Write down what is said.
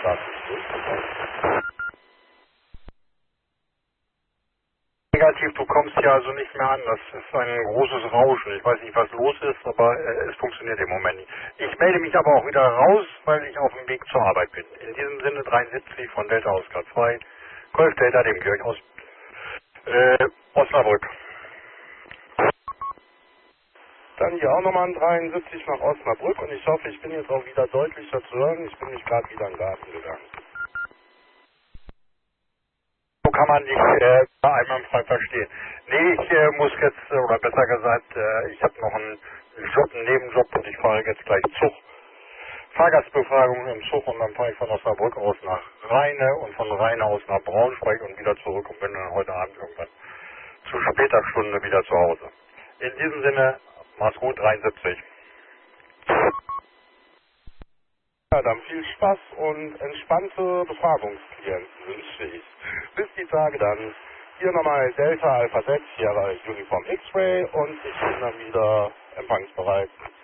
Start. Negativ, du kommst hier also nicht mehr an. Das ist ein großes Rauschen. Ich weiß nicht, was los ist, aber es funktioniert im Moment nicht. Ich melde mich aber auch wieder raus, weil ich auf dem Weg zur Arbeit bin. In diesem Sinne 73 von Delta Oscar 2, Golf Delta, dem Kirch aus Osnabrück. Dann hier auch nochmal ein 73 nach Osnabrück und ich hoffe, ich bin jetzt auch wieder deutlicher zu hören. Ich bin nicht gerade wieder in den Garten gegangen. So kann man dich einwandfrei verstehen. Nee, ich muss jetzt, oder besser gesagt, ich habe noch einen Job, einen Nebenjob und ich fahre jetzt gleich Zug. Fahrgastbefragung im Zug und dann fahre ich von Osnabrück aus nach Rheine und von Rheine aus nach Braunschweig und wieder zurück und bin dann heute Abend irgendwann zu später Stunde wieder zu Hause. In diesem Sinne, mach's gut, 73. Ja, dann viel Spaß und entspannte Befragungsklienten wünsche ich. Bis die Tage dann. Hier nochmal Delta Alpha 6, hier Uniform X-Ray und ich bin dann wieder empfangsbereit.